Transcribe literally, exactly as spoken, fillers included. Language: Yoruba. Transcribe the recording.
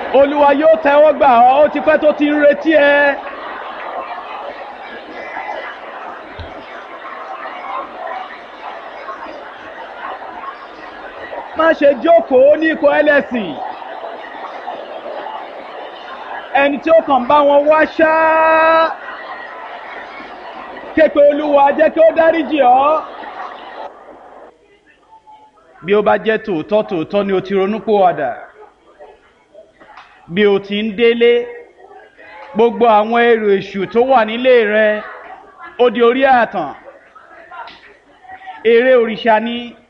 Olúwa yóò tẹ́wọ́ gbà ọ́, ó ti pẹ́ tó ti ń retí ẹ. Má ṣe jókòó ní ikọ̀ ẹlẹ́sìn, ẹni tí ó kàn bá wọn wá ṣáá. Képe Olúwa, jẹ́ kí ó dáríjì ọ́. Bí ó bá jẹ́ tòótọ́ tòótọ́ ni o ti ronúpìwàdà, bí o ti ń délé, gbogbo àwọn èrò èṣù tó wà nílé rẹ ó di orí ààtàn. Ère òrìṣà ni